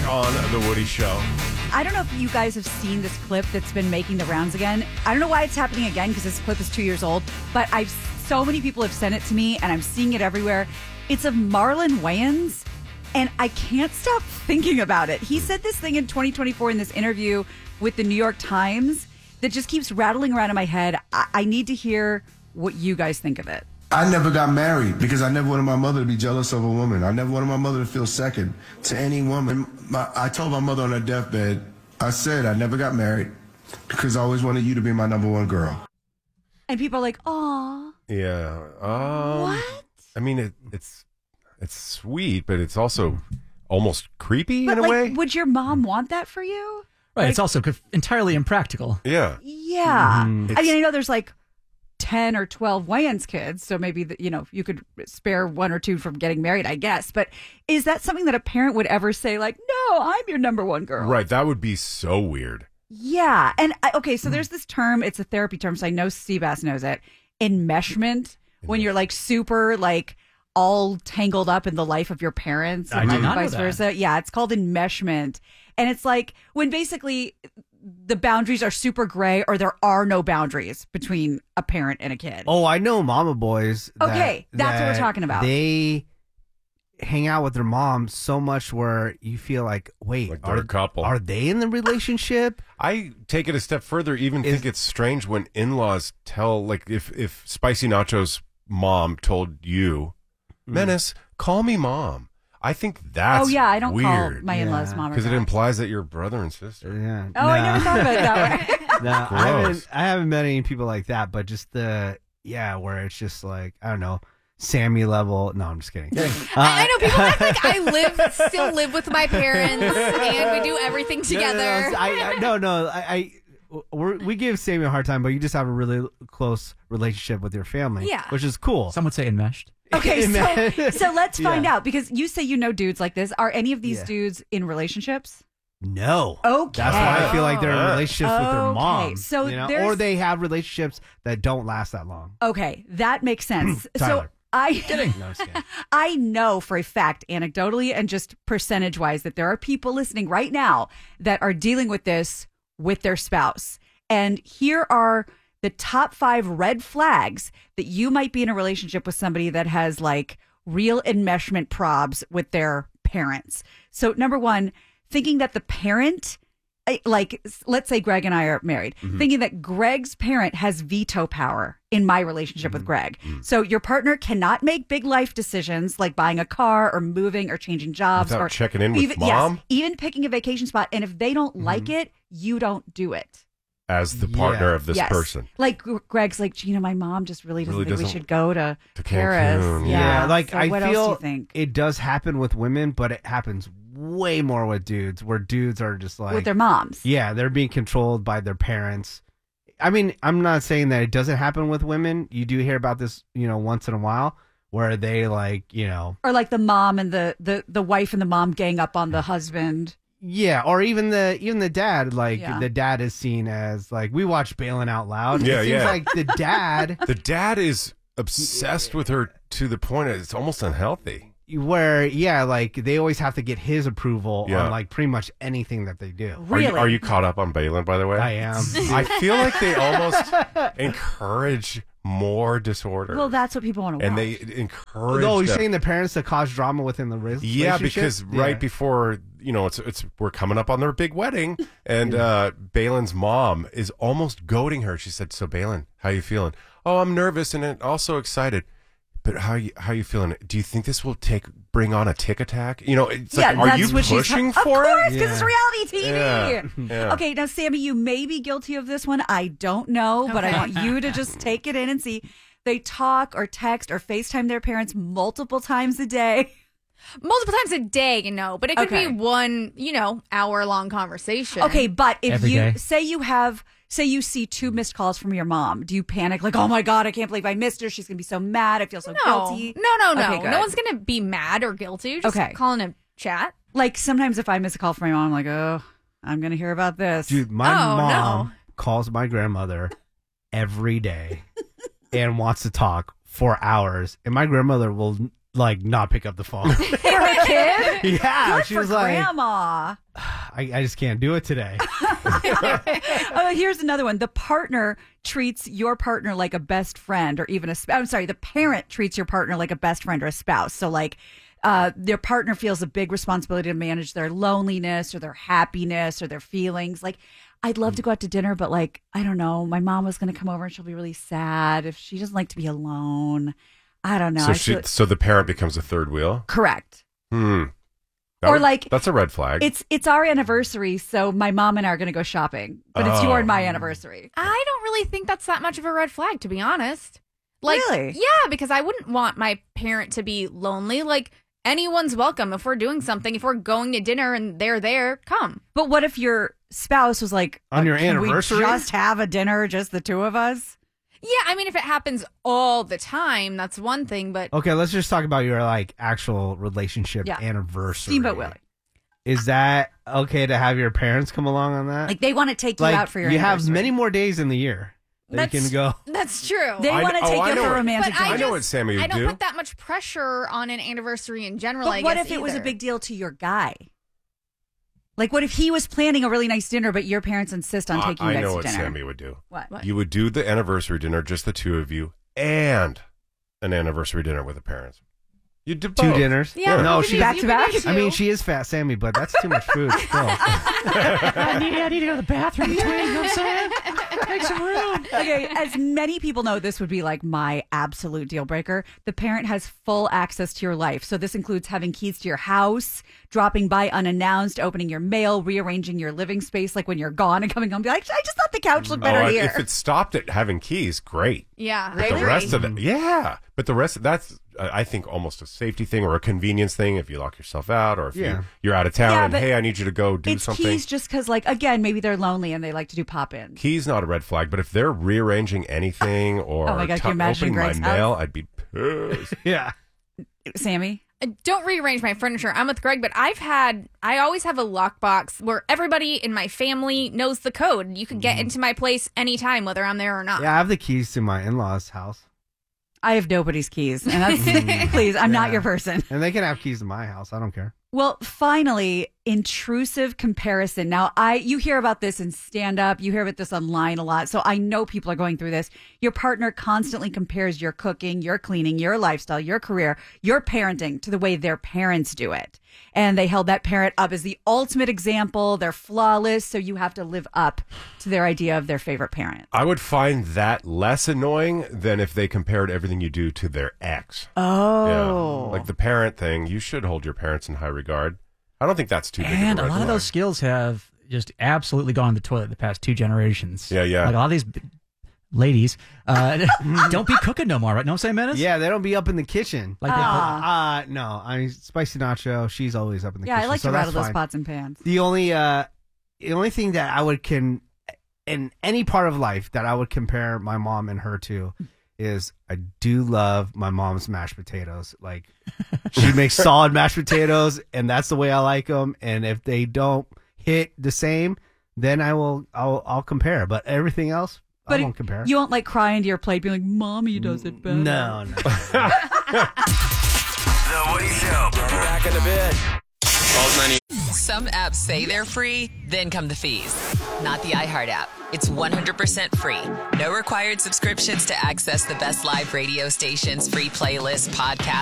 on The Woody Show. I don't know if you guys have seen this clip that's been making the rounds again. I don't know why it's happening again because this clip is 2 years old, but so many people have sent it to me and I'm seeing it everywhere. It's of Marlon Wayans, and I can't stop thinking about it. He said this thing in 2024 in this interview with the New York Times that just keeps rattling around in my head. I need to hear what you guys think of it. I never got married because I never wanted my mother to be jealous of a woman. I never wanted my mother to feel second to any woman. I told my mother on her deathbed, I said I never got married because I always wanted you to be my number one girl. And people are like, "Aw." Yeah. What? I mean, it's sweet, but it's also almost creepy in a way. Would your mom want that for you? Right. It's also entirely impractical. Yeah. Yeah. I mean, I know there's like 10 or 12 Wayans kids, so maybe you could spare one or two from getting married, I guess. But is that something that a parent would ever say, like, "No, I'm your number one girl"? Right. That would be so weird. Yeah. And so there's this term, it's a therapy term, so I know Seabass knows it. Enmeshment, when you're like super like all tangled up in the life of your parents and I did not know vice that. versa. Yeah, it's called enmeshment. And it's like when basically the boundaries are super gray or there are no boundaries between a parent and a kid. Oh, I know mama boys. Okay, that's what we're talking about. They hang out with their mom so much where you feel like, wait, Like they're a couple. Are they in the relationship? I take it a step further, think it's strange when in-laws tell, like, if Spicy Nacho's mom told you, Menace, call me mom. I think that's I don't weird. call my in-laws mom or because it dad. implies that you're brother and sister. Yeah. Oh, I never thought of it that way. No, Gross. I haven't met any people like that, but just where it's just like, I don't know, Sammy level. No, I'm just kidding. I know people act like I still live with my parents and we do everything together. We give Sammy a hard time, but you just have a really close relationship with your family, Yeah. which is cool. Some would say enmeshed. Okay, so let's find out, because you say you know dudes like this. Are any of these dudes in relationships? No. Okay. That's why I feel like they're in relationships with their mom. So or they have relationships that don't last that long. Okay, that makes sense. Tyler. No, I'm just kidding. I know for a fact, anecdotally and just percentage wise, that there are people listening right now that are dealing with this with their spouse. And here are the top 5 red flags that you might be in a relationship with somebody that has like real enmeshment probs with their parents. So number 1, thinking that the parent, like, let's say Greg and I are married, thinking that Greg's parent has veto power in my relationship with Greg. So your partner cannot make big life decisions like buying a car or moving or changing jobs Without or checking in with even, mom? Yes, even picking a vacation spot. And if they don't like it, you don't do it. As the partner of this Yes. person. Like Greg's like, Gina, my mom just really doesn't think we doesn't- should go to to Paris. Cancun, Yeah, like So I what else do feel you think? it does happen with women, but it happens way more with dudes, where dudes are just like with their moms. Yeah, they're being controlled by their parents. I mean, I'm not saying that it doesn't happen with women. You do hear about this, once in a while, where they like, Or like the mom and the wife and the mom gang up on the husband. yeah, or even the dad. Like Yeah. the dad is seen as like, we watch Bailing Out Loud. Yeah, it seems yeah. like the dad, The dad is obsessed with her to the point that it's almost unhealthy. where like they always have to get his approval Yeah. on like pretty much anything that they do. Really? Are you caught up on Balin, by the way? I am. I feel like they almost encourage more disorder. Well, that's what people want to watch. and they encourage. Oh, you're them. saying the parents that cause drama within the relationship? Yeah, because right Yeah. before it's we're coming up on their big wedding, and Balin's mom is almost goading her. She said, "So Balin, how you feeling?" "Oh, I'm nervous and also excited." "But how you feeling? Do you think this will bring on a tick attack?" It's like, are you pushing for Of course, it? because it's reality TV. Yeah. Okay, now Sammy, you may be guilty of this one. I don't know, but I Okay. want you to just take it in and see. They talk or text or FaceTime their parents multiple times a day. Multiple times a day, but it could Okay. be one, hour-long conversation. Okay, but if Every you day. say you see 2 missed calls from your mom, do you panic like, "Oh my God, I can't believe I missed her. She's gonna be so mad. I feel so No, guilty." no. Okay, good. No one's going to be mad or guilty. Just Okay. calling a chat. Like sometimes if I miss a call from my mom, I'm like, "Oh, I'm gonna hear about this." Dude, my Oh, mom no. calls my grandmother every day and wants to talk for hours. And my grandmother will like not pick up the phone. For a kid? Yeah, Good she for was like, grandma. I just can't do it today. Oh, here's another one. The partner treats your partner like a best friend or even a spouse. I'm sorry, the parent treats your partner like a best friend or a spouse. So like their partner feels a big responsibility to manage their loneliness or their happiness or their feelings. Like, I'd love to go out to dinner, but like, I don't know, my mom was going to come over and she'll be really sad if she doesn't like to be alone. I don't know. So the parent becomes a third wheel? Correct. Or like, that's a red flag. It's our anniversary, so my mom and I are going to go shopping, but it's your and my anniversary. I don't really think that's that much of a red flag, to be honest. Like, really? Yeah, because I wouldn't want my parent to be lonely. Like, anyone's welcome. If we're doing something, if we're going to dinner and they're there, come. But what if your spouse was like, on your can anniversary? we just have a dinner, just the two of us? Yeah, I mean, if it happens all the time, that's one thing, but... Okay, let's just talk about your like actual relationship anniversary. Steamboat Willie. Is that okay to have your parents come along on that? Like, they want to take you out for your you anniversary. have many more days in the year that you can go. That's true. They want to take you for romantic But dinner. I know what Sammy would I don't do. put that much pressure on an anniversary in general, But what if it was a big deal to your guy? Like, what if he was planning a really nice dinner, but your parents insist on taking you guys I know to what dinner? Sammy would do. What? You would do the anniversary dinner, just the two of you, and an anniversary dinner with the parents. You do both. 2 dinners? Yeah, No, you she could back do- to you could back? do two. I mean, she is fat, Sammy, but that's too much food still. I need to go to the bathroom between, you know what I'm saying? Make some room. Okay, as many people know, this would be like my absolute deal breaker. The parent has full access to your life. So this includes having keys to your house, dropping by unannounced, opening your mail, rearranging your living space, like when you're gone and coming home, be like, I just thought the couch looked better here. If it stopped at having keys, great. Yeah, But the rest of it, yeah. But the rest, that's, I think, almost a safety thing or a convenience thing if you lock yourself out or if you're out of town Yeah, and, but hey, I need you to go do it's something. keys just because, like, again, maybe they're lonely and they like to do pop-ins. Keys, not a red flag, but if they're rearranging anything or Oh my God, can you imagine opening my Greg's mail, house? I'd be pissed. Yeah. Sammy? Don't rearrange my furniture. I'm with Greg, but I always have a lockbox where everybody in my family knows the code. You can get into my place anytime, whether I'm there or not. Yeah, I have the keys to my in-laws' house. I have nobody's keys. And that's, please, I'm not your person. And they can have keys to my house. I don't care. Well, finally, intrusive comparison. Now, you hear about this in stand-up. You hear about this online a lot. So I know people are going through this. Your partner constantly compares your cooking, your cleaning, your lifestyle, your career, your parenting to the way their parents do it. And they held that parent up as the ultimate example. They're flawless. So you have to live up to their idea of their favorite parent. I would find that less annoying than if they compared everything you do to their ex. Oh. Yeah. Like the parent thing, you should hold your parents in high regard. I don't think that's too big And of a a lot of red those skills have just absolutely gone to the toilet the past 2 generations. Yeah, yeah. Like a lot of these ladies don't be cooking no more, right? Know what I'm saying, Menace? Yeah, they don't be up in the kitchen. Like No, I mean, Spicy Nacho, she's always up in the kitchen. Yeah, I like so to that's rattle those fine. pots and pans. The only thing that I would in any part of life that I would compare my mom and her to is I do love my mom's mashed potatoes. Like, she makes solid mashed potatoes, and that's the way I like them. And if they don't hit the same, then I'll compare. But everything else, I won't compare. You won't like cry into your plate, being like, "Mommy does it better." No. The Woody Show. Back in a bit. Some apps say they're free, then come the fees. Not the iHeart app. It's 100% free. No required subscriptions to access the best live radio stations, free playlists, podcasts,